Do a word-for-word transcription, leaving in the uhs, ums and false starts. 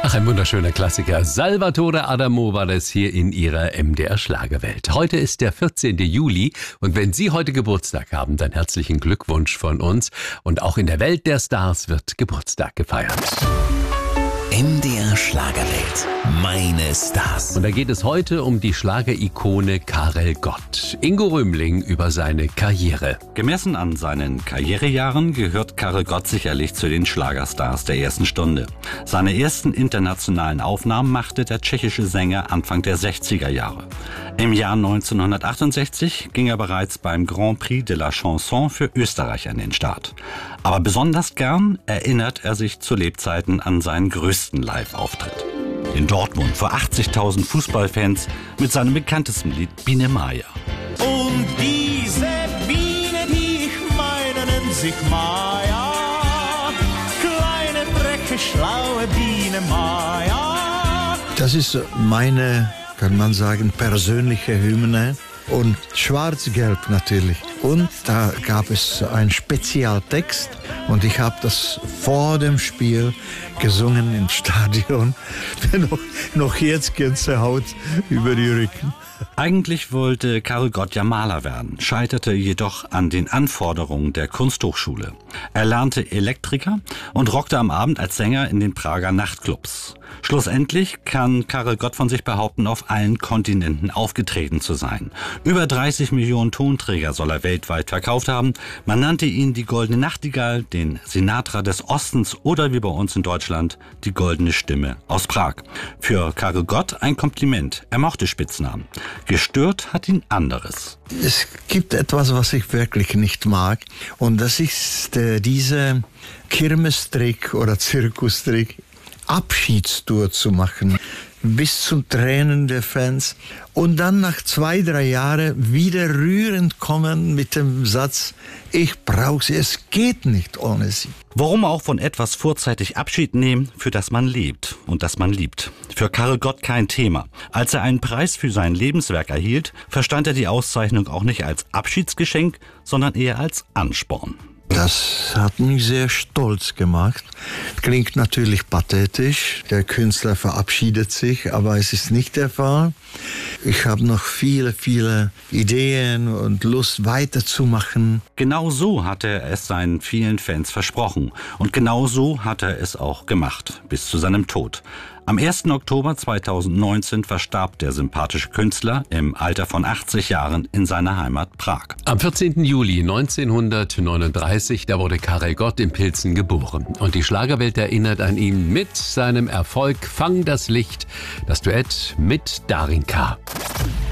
Ach, ein wunderschöner Klassiker. Salvatore Adamo war das hier in ihrer M D R Schlagerwelt. Heute ist der vierzehnte Juli und wenn Sie heute Geburtstag haben, dann herzlichen Glückwunsch von uns. Und auch in der Welt der Stars wird Geburtstag gefeiert. M D R Schlagerwelt. Meine Stars. Und da geht es heute um die Schlagerikone Karel Gott. Ingo Römling über seine Karriere. Gemessen an seinen Karrierejahren gehört Karel Gott sicherlich zu den Schlagerstars der ersten Stunde. Seine ersten internationalen Aufnahmen machte der tschechische Sänger Anfang der sechziger Jahre. Im Jahr neunzehnhundertachtundsechzig ging er bereits beim Grand Prix de la Chanson für Österreich an den Start. Aber besonders gern erinnert er sich zu Lebzeiten an seinen größten Live-Auftritt. In Dortmund vor achtzigtausend Fußballfans mit seinem bekanntesten Lied Biene Maya. Und diese Biene, die ich meine, nennt sich Maya. Kleine, freche, schlaue Biene Maya. Das ist meine, kann man sagen, persönliche Hymne. Und schwarz-gelb natürlich. Und da gab es einen Spezialtext und ich habe das vor dem Spiel gesungen im Stadion. noch, noch jetzt Gänsehaut über die Rücken. Eigentlich wollte Karel Gott ja Maler werden, scheiterte jedoch an den Anforderungen der Kunsthochschule. Er lernte Elektriker und rockte am Abend als Sänger in den Prager Nachtclubs. Schlussendlich kann Karel Gott von sich behaupten, auf allen Kontinenten aufgetreten zu sein. Über dreißig Millionen Tonträger soll er weltweit verkauft haben. Man nannte ihn die Goldene Nachtigall, den Sinatra des Ostens oder wie bei uns in Deutschland die Goldene Stimme aus Prag. Für Karel Gott ein Kompliment. Er mochte Spitznamen. Gestört hat ihn anderes. Es gibt etwas, was ich wirklich nicht mag. Und das ist äh, diese Kirmestrick oder Zirkustrick, Abschiedstour zu machen, bis zum Tränen der Fans und dann nach zwei, drei Jahren wieder rührend kommen mit dem Satz, ich brauche sie, es geht nicht ohne sie. Warum auch von etwas vorzeitig Abschied nehmen, für das man lebt und das man liebt? Für Karel Gott kein Thema. Als er einen Preis für sein Lebenswerk erhielt, verstand er die Auszeichnung auch nicht als Abschiedsgeschenk, sondern eher als Ansporn. Das hat mich sehr stolz gemacht. Klingt natürlich pathetisch. Der Künstler verabschiedet sich, aber es ist nicht der Fall. Ich habe noch viele, viele Ideen und Lust weiterzumachen. Genau so hatte er es seinen vielen Fans versprochen. Und genau so hat er es auch gemacht, bis zu seinem Tod. Am ersten Oktober zweitausendneunzehn verstarb der sympathische Künstler im Alter von achtzig Jahren in seiner Heimat Prag. Am vierzehnten Juli neunzehnhundertneununddreißig, da wurde Karel Gott in Pilzen geboren. Und die Schlagerwelt erinnert an ihn mit seinem Erfolg Fang das Licht, das Duett mit Darinka.